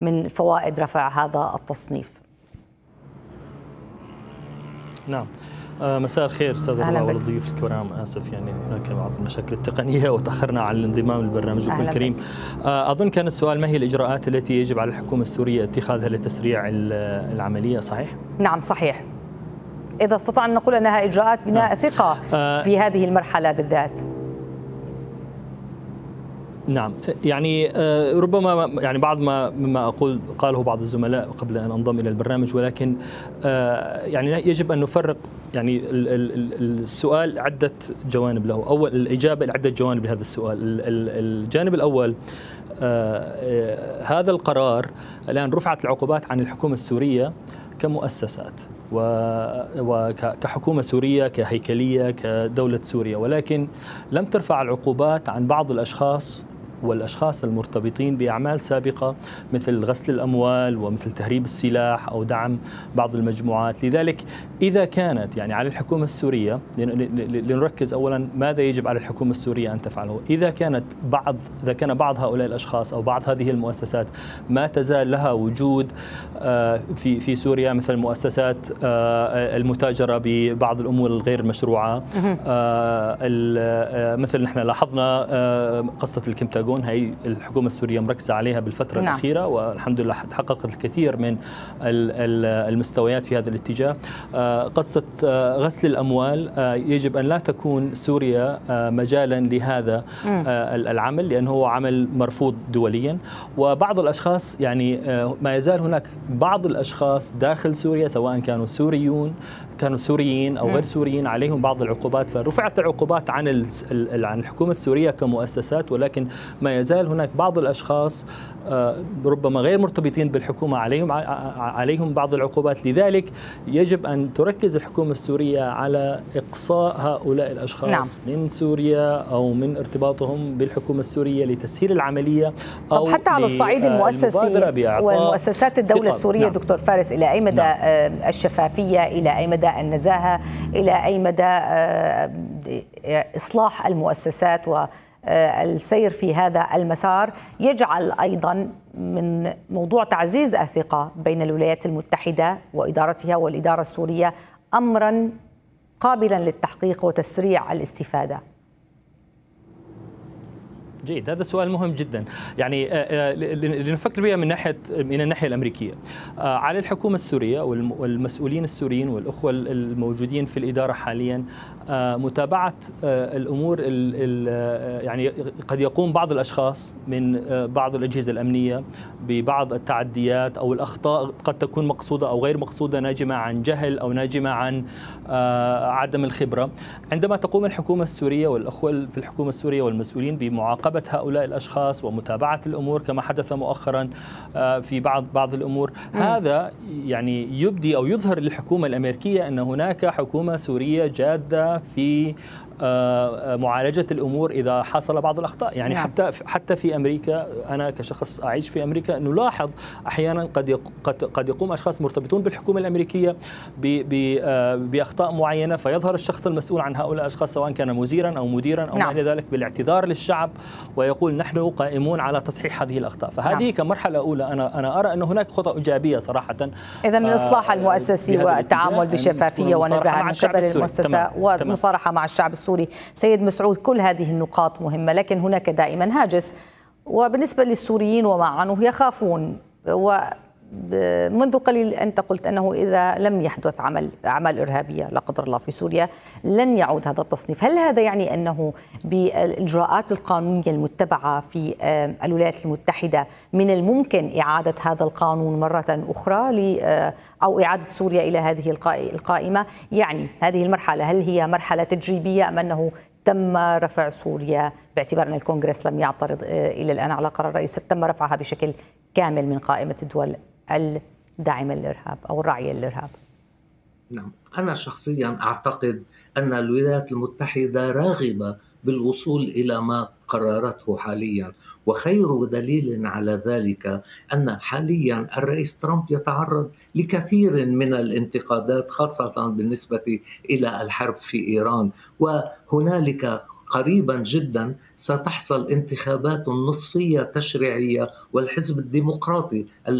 من فوائد رفع هذا التصنيف؟ نعم. مساء الخير أستاذ الرضا والضيوف الكرام. آسف يعني هناك بعض المشاكل التقنية وتأخرنا عن الانضمام لبرنامجكم الكريم. أظن كان السؤال: ما هي الإجراءات التي يجب على الحكومة السورية اتخاذها لتسريع العملية، صحيح؟ نعم صحيح. إذا استطعنا نقول أنها إجراءات بناء ثقة في هذه المرحلة بالذات. نعم، يعني ربما يعني بعض مما أقول قاله بعض الزملاء قبل أن أنضم إلى البرنامج، ولكن يعني يجب أن نفرق. يعني السؤال عدة جوانب له. أول الإجابة لعدة جوانب لهذا السؤال. الجانب الأول، هذا القرار الآن رفعت العقوبات عن الحكومة السورية كمؤسسات وكحكومة سورية كهيكلية كدولة سوريا، ولكن لم ترفع العقوبات عن بعض الأشخاص والأشخاص المرتبطين بأعمال سابقة مثل غسل الأموال ومثل تهريب السلاح أو دعم بعض المجموعات. لذلك إذا كانت يعني على الحكومة السورية، لنركز أولا ماذا يجب على الحكومة السورية أن تفعله. إذا كان بعض هؤلاء الأشخاص أو بعض هذه المؤسسات ما تزال لها وجود في سوريا، مثل المؤسسات المتاجرة ببعض الأمور الغير المشروعة، مثل نحن لاحظنا قصة الكنتاغون، هي الحكومة السورية مركزة عليها بالفترة الأخيرة، والحمد لله تحققت الكثير من المستويات في هذا الاتجاه. قصة غسل الأموال، يجب أن لا تكون سوريا مجالا لهذا العمل، لأنه هو عمل مرفوض دوليا. وبعض الأشخاص يعني ما يزال هناك بعض الأشخاص داخل سوريا، سواء كانوا سوريين أو غير سوريين، عليهم بعض العقوبات. فرفعت العقوبات عن الحكومة السورية كمؤسسات، ولكن ما يزال هناك بعض الأشخاص ربما غير مرتبطين بالحكومة عليهم بعض العقوبات. لذلك يجب أن تركز الحكومة السورية على إقصاء هؤلاء الأشخاص من سوريا أو من ارتباطهم بالحكومة السورية لتسهيل العملية، أو حتى على الصعيد المؤسسي والمؤسسات الدولة السورية. دكتور فارس، إلى أي مدى الشفافية، إلى أي مدى النزاهة، إلى أي مدى إصلاح المؤسسات والسير في هذا المسار يجعل أيضا من موضوع تعزيز الثقة بين الولايات المتحدة وإدارتها والإدارة السورية أمرا قابلا للتحقيق وتسريع الاستفادة؟ جيد، هذا سؤال مهم جدا. يعني لنفكر بها من الناحية الأمريكية. على الحكومة السورية والمسؤولين السوريين والأخوة الموجودين في الإدارة حاليا متابعة الأمور. يعني قد يقوم بعض الأشخاص من بعض الأجهزة الأمنية ببعض التعديات أو الأخطاء، قد تكون مقصودة أو غير مقصودة، ناجمة عن جهل أو ناجمة عن عدم الخبرة. عندما تقوم الحكومة السورية والأخوة في الحكومة السورية والمسؤولين بمعاقبة هؤلاء الأشخاص ومتابعة الأمور كما حدث مؤخرا في بعض الأمور، هذا يعني يبدي أو يظهر للحكومة الأمريكية أن هناك حكومة سورية جادة في معالجة الأمور إذا حصل بعض الأخطاء. يعني حتى في أمريكا، أنا كشخص أعيش في أمريكا، نلاحظ أحيانا قد يقوم أشخاص مرتبطون بالحكومة الأمريكية بأخطاء معينة، فيظهر الشخص المسؤول عن هؤلاء الأشخاص سواء كان وزيرا أو مديرا أو ما إلى ذلك بالاعتذار للشعب ويقول نحن قائمون على تصحيح هذه الأخطاء. فهذه كمرحلة أولى أنا أرى أن هناك خطأ إيجابية صراحة. إذن الإصلاح المؤسسي والتعامل بشفافية ونزاهة من قبل المؤسسة ومصارحة مع الشعب السوري. سيد مسعود، كل هذه النقاط مهمة، لكن هناك دائما هاجس، وبالنسبة للسوريين وما عنه يخافون. ومنذ قليل أنت قلت أنه إذا لم يحدث أعمال إرهابية لا قدر الله في سوريا لن يعود هذا التصنيف. هل هذا يعني أنه بالإجراءات القانونية المتبعة في الولايات المتحدة من الممكن إعادة هذا القانون مرة أخرى أو إعادة سوريا إلى هذه القائمة؟ يعني هذه المرحلة هل هي مرحلة تجريبية أم أنه تم رفع سوريا باعتبار أن الكونغرس لم يعترض إلى الآن على قرار الرئيس، تم رفعها بشكل كامل من قائمة الدول الداعمة للإرهاب أو الراعية للإرهاب؟ نعم، أنا شخصيا أعتقد أن الولايات المتحدة راغبة بالوصول إلى ما قررته حاليا، وخير دليل على ذلك أن حاليا الرئيس ترامب يتعرض لكثير من الانتقادات، خاصة بالنسبة إلى الحرب في إيران، وهنالك قريبا جدا ستحصل انتخابات نصفية تشريعية، والحزب الديمقراطي